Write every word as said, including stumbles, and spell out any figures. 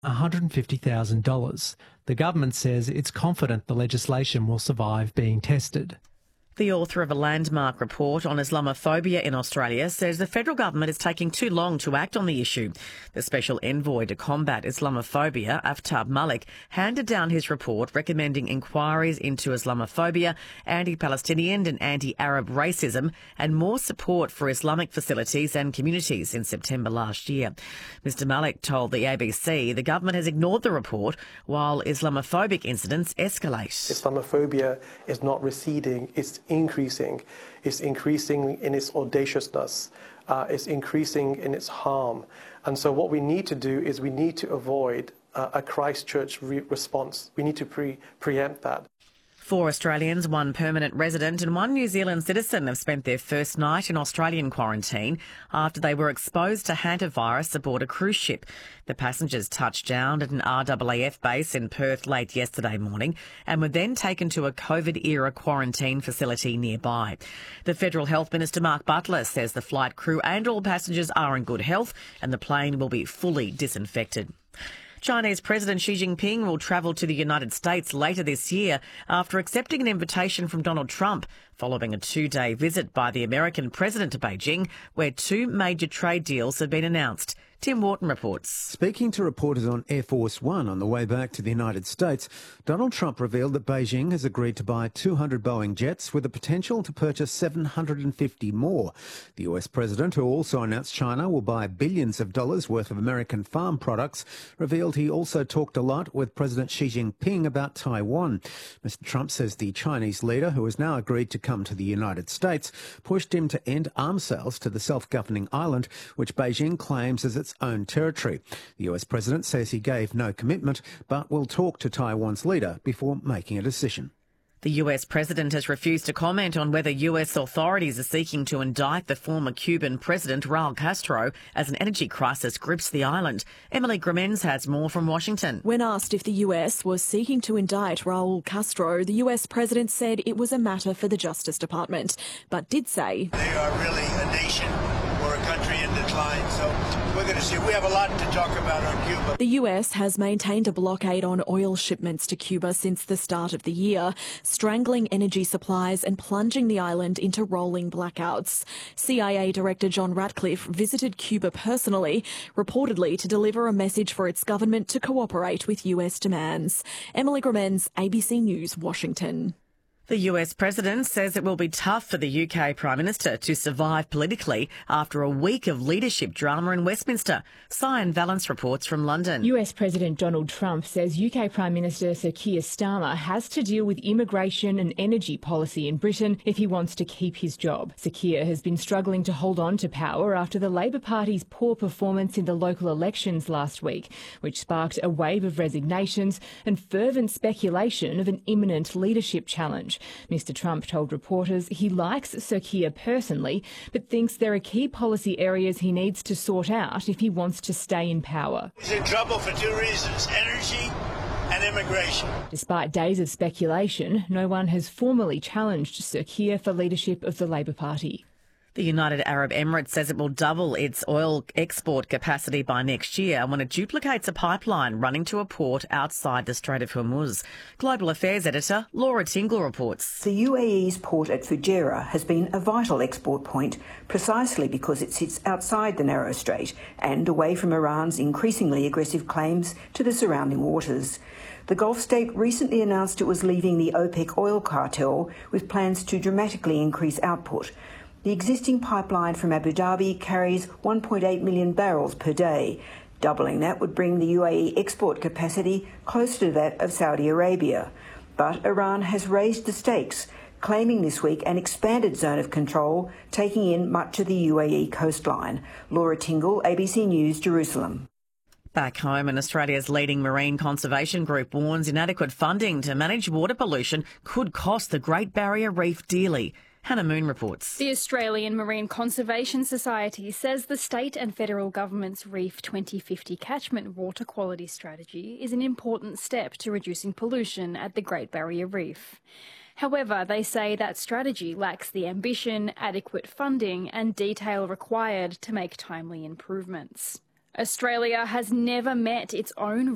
one hundred fifty thousand dollars. The government says it's confident the legislation will survive being tested. The author of a landmark report on Islamophobia in Australia says the federal government is taking too long to act on the issue. The special envoy to combat Islamophobia, Aftab Malik, handed down his report recommending inquiries into Islamophobia, anti-Palestinian and anti-Arab racism, and more support for Islamic facilities and communities in September last year. Mister Malik told the A B C the government has ignored the report while Islamophobic incidents escalate. Islamophobia is not receding, it's increasing. It's increasing in its audaciousness. Uh, it's increasing in its harm. And so what we need to do is we need to avoid uh, a Christchurch re- response. We need to pre- preempt that. Four Australians, one permanent resident and one New Zealand citizen have spent their first night in Australian quarantine after they were exposed to hantavirus aboard a cruise ship. The passengers touched down at an R A A F base in Perth late yesterday morning and were then taken to a COVID-era quarantine facility nearby. The Federal Health Minister Mark Butler says the flight crew and all passengers are in good health and the plane will be fully disinfected. Chinese President Xi Jinping will travel to the United States later this year after accepting an invitation from Donald Trump following a two-day visit by the American president to Beijing, where two major trade deals have been announced. Tim Wharton reports. Speaking to reporters on Air Force One on the way back to the United States, Donald Trump revealed that Beijing has agreed to buy two hundred Boeing jets with the potential to purchase seven hundred fifty more. The U S president, who also announced China will buy billions of dollars worth of American farm products, revealed he also talked a lot with President Xi Jinping about Taiwan. Mister Trump says the Chinese leader, who has now agreed to come to the United States, pushed him to end arms sales to the self-governing island, which Beijing claims as its own territory. The U S president says he gave no commitment, but will talk to Taiwan's leader before making a decision. The U S president has refused to comment on whether U S authorities are seeking to indict the former Cuban president Raul Castro as an energy crisis grips the island. Emily Grimmins has more from Washington. When asked if the U S was seeking to indict Raul Castro, the U S president said it was a matter for the Justice Department, but did say they are really a nation or a country in decline, so we're going to see. We have a lot to talk about on Cuba. The U S has maintained a blockade on oil shipments to Cuba since the start of the year, strangling energy supplies and plunging the island into rolling blackouts. C I A Director John Ratcliffe visited Cuba personally, reportedly to deliver a message for its government to cooperate with U S demands. Emily Grimmins, A B C News, Washington. The U S president says it will be tough for the U K Prime Minister to survive politically after a week of leadership drama in Westminster. Cyan Valance reports from London. U S President Donald Trump says U K Prime Minister Sir Keir Starmer has to deal with immigration and energy policy in Britain if he wants to keep his job. Sir Keir has been struggling to hold on to power after the Labor Party's poor performance in the local elections last week, which sparked a wave of resignations and fervent speculation of an imminent leadership challenge. Mister Trump told reporters he likes Sir Keir personally, but thinks there are key policy areas he needs to sort out if he wants to stay in power. He's in trouble for two reasons: energy and immigration. Despite days of speculation, no one has formally challenged Sir Keir for leadership of the Labor Party. The United Arab Emirates says it will double its oil export capacity by next year when it duplicates a pipeline running to a port outside the Strait of Hormuz. Global Affairs editor Laura Tingle reports. The U A E's port at Fujairah has been a vital export point precisely because it sits outside the narrow strait and away from Iran's increasingly aggressive claims to the surrounding waters. The Gulf state recently announced it was leaving the OPEC oil cartel with plans to dramatically increase output. The existing pipeline from Abu Dhabi carries one point eight million barrels per day. Doubling that would bring the U A E export capacity closer to that of Saudi Arabia. But Iran has raised the stakes, claiming this week an expanded zone of control, taking in much of the U A E coastline. Laura Tingle, A B C News, Jerusalem. Back home, and Australia's leading marine conservation group warns inadequate funding to manage water pollution could cost the Great Barrier Reef dearly. Hannah Moon reports. The Australian Marine Conservation Society says the state and federal government's Reef twenty fifty catchment water quality strategy is an important step to reducing pollution at the Great Barrier Reef. However, they say that strategy lacks the ambition, adequate funding and detail required to make timely improvements. Australia has never met its own